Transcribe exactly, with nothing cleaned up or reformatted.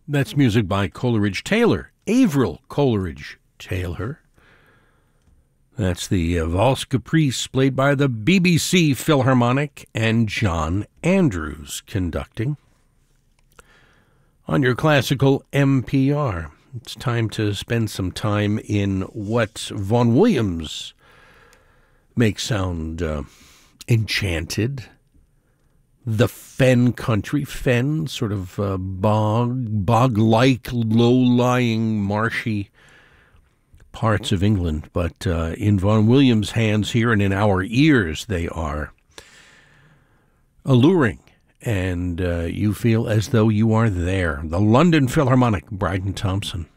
That's music by Coleridge Taylor, Avril Coleridge Taylor. That's the uh, Valse Caprice, played by the B B C Philharmonic, and John Andrews conducting. On your classical N P R, it's time to spend some time in what Vaughan Williams makes sound uh, enchanted. The fen country, fen, sort of uh, bog, bog-like, low-lying, marshy parts of England. But uh, in Vaughan Williams' hands here and in our ears, they are alluring. And uh, you feel as though you are there. The London Philharmonic, Bryden Thompson.